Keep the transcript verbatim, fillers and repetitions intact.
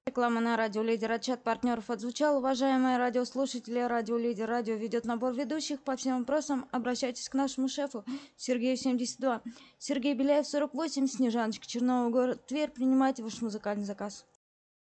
Реклама на радио Лидер от чат партнеров отзвучала. Уважаемые радиослушатели, радио Лидер радио ведет набор ведущих по всем вопросам. Обращайтесь к нашему шефу Сергею семьдесят два. Сергей Беляев сорок восемь, Снежаночка, Черновый, город Тверь. Принимайте ваш музыкальный заказ.